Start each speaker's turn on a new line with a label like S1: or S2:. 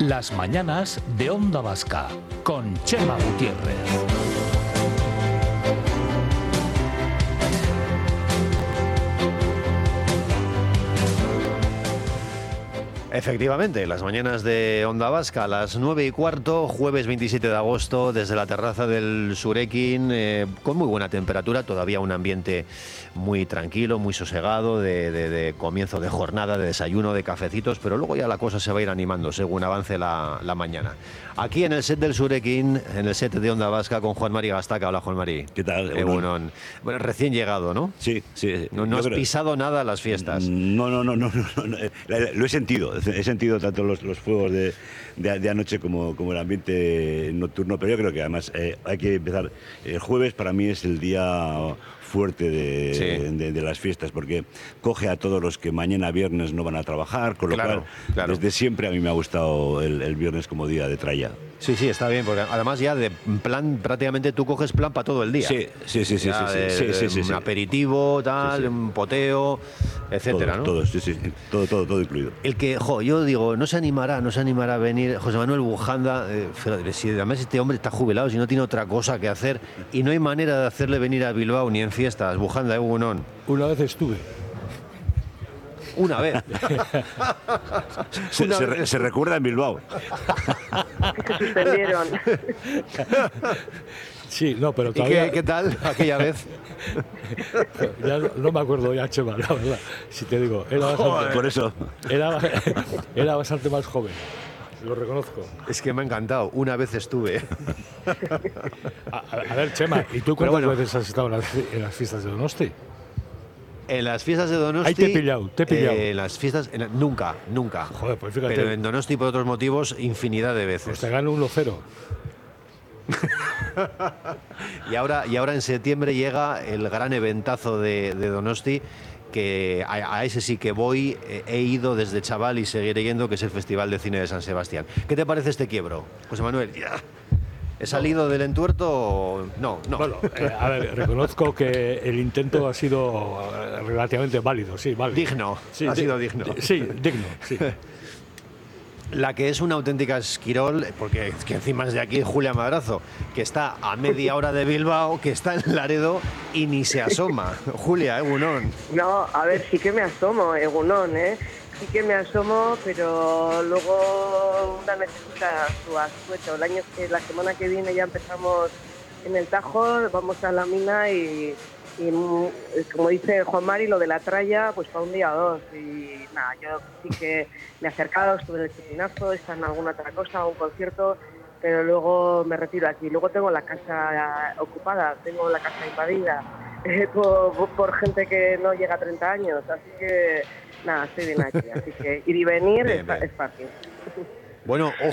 S1: Las mañanas de Onda Vasca, con Chema Gutiérrez.
S2: Efectivamente, las mañanas de Onda Vasca, a las 9:15, jueves 27 de agosto, desde la terraza del Surekin, con muy buena temperatura, todavía un ambiente muy tranquilo, muy sosegado, de comienzo de jornada, de desayuno, de cafecitos, pero luego ya la cosa se va a ir animando según avance la mañana. Aquí en el set del Surekin, en el set de Onda Vasca, con Juan Mari Gastaca. Hola, Juan Mari.
S3: ¿Qué tal?
S2: Bueno, recién llegado, ¿no?
S3: Sí.
S2: No has pisado nada las fiestas.
S3: No. Lo he sentido tanto los fuegos de anoche como el ambiente nocturno, pero yo creo que además hay que empezar. El jueves para mí es el día fuerte de las fiestas, porque coge a todos los que mañana viernes no van a trabajar, con lo cual desde siempre a mí me ha gustado el viernes como día de tralla.
S2: Sí, está bien, porque además ya de plan, prácticamente tú coges plan para todo el día.
S3: Sí.
S2: Un aperitivo, tal, un poteo, etcétera, ¿no?
S3: Todo incluido.
S2: El que, yo digo, no se animará a venir José Manuel Bujanda, si además este hombre está jubilado, si no tiene otra cosa que hacer, y no hay manera de hacerle venir a Bilbao ni en fiestas. Bujanda, Egunon.
S4: Una vez estuve.
S2: Una vez.
S3: Se recuerda en Bilbao.
S5: Se suspendieron.
S4: Sí, no, pero
S2: todavía... ¿Y qué tal aquella vez?
S4: Ya no me acuerdo ya, Chema, la verdad. Si te digo,
S3: por eso.
S4: Era bastante más joven. Lo reconozco.
S2: Es que me ha encantado. Una vez estuve.
S4: A ver, Chema, ¿y tú cuántas veces has estado en las fiestas de Donosti?
S2: En las fiestas de Donosti...
S4: Ahí te he pillado.
S2: En las fiestas... Nunca.
S4: Joder, pues fíjate.
S2: Pero en Donosti, por otros motivos, infinidad de veces.
S4: Pues te gano 1-0.
S2: y ahora en septiembre llega el gran eventazo de Donosti, que a ese sí que voy, he ido desde chaval y seguiré yendo, que es el Festival de Cine de San Sebastián. ¿Qué te parece este quiebro, José Manuel? ¿He salido del entuerto? No.
S4: Bueno, a ver, reconozco que el intento ha sido relativamente válido, sí, válido.
S2: Digno, sí, ha sido digno.
S4: Sí, digno, sí.
S2: La que es una auténtica esquirol, porque que encima es de aquí Julia Madrazo, que está a media hora de Bilbao, que está en Laredo y ni se asoma. Julia, Egunon.
S5: No, a ver, sí que me asomo, Egunon, sí que me asomo, pero luego una necesita su asueto. La semana que viene ya empezamos en el Tajo, vamos a la mina y como dice Juan Mari, lo de la tralla, pues para un día o dos. Y nada, yo sí que me he acercado, estuve en el Chipinazo, está en alguna otra cosa, un concierto, pero luego me retiro aquí. Luego tengo la casa ocupada, tengo la casa invadida por gente que no llega a 30 años, así que nada, estoy bien aquí. Así que ir y venir es fácil.
S2: Bueno,